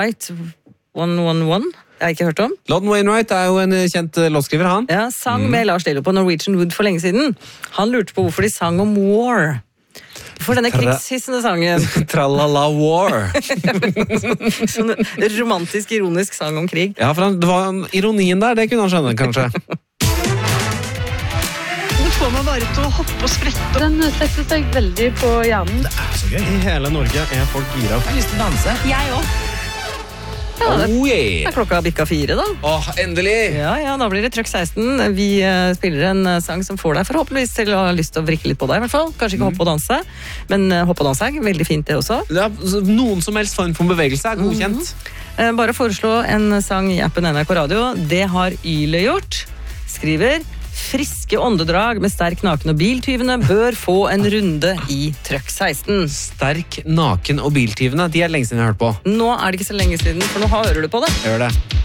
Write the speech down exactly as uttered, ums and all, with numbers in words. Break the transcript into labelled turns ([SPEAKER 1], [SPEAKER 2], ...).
[SPEAKER 1] Right, one one one. Jeg har ikke hørt om.
[SPEAKER 2] Lon Wainwright er jo en kjent låtskriver, han.
[SPEAKER 1] Ja, sang med Lars Lillo på Norwegian Wood for lenge siden. Han lurte på hvorfor de sang om war. For denne krigshissende sangen.
[SPEAKER 2] Tralala war.
[SPEAKER 1] Sånn romantisk, ironisk sang om krig.
[SPEAKER 2] Ja, for han, det var en ironien der, det kunne han skjønne, kanskje.
[SPEAKER 3] Det får meg bare til å hoppe og sprette. Den setter seg veldig på hjernen.
[SPEAKER 4] Det er så gøy. I hele Norge er folk gira.
[SPEAKER 5] Jeg har lyst til å danse.
[SPEAKER 1] Jeg også. Ja, det
[SPEAKER 2] Oh
[SPEAKER 1] er
[SPEAKER 2] yeah!
[SPEAKER 1] klokka bikka fire da.
[SPEAKER 2] Åh, endelig!
[SPEAKER 1] Ja, ja, da blir det Trøkk seksten. Vi uh, spiller en uh, sang som får deg forhåpentligvis til å ha lyst til å vrikke litt på deg i hvert fall. Kanskje ikke hoppe og danse, men uh, hoppe og danse er veldig fint det også.
[SPEAKER 2] Ja, noen som helst form for bevegelse er godkjent.
[SPEAKER 1] Uh, bare foreslå en sang i appen N R K Radio. Det har Yle gjort. Skriver friske åndedrag med sterk naken og biltyvene bør få en runde i Trøkk seksten.
[SPEAKER 2] Sterk, naken og biltyvene, de er lenge siden jeg har hørt på.
[SPEAKER 1] Nå er det ikke så lenge siden, for nå hører du på det.
[SPEAKER 2] Jeg gjør det.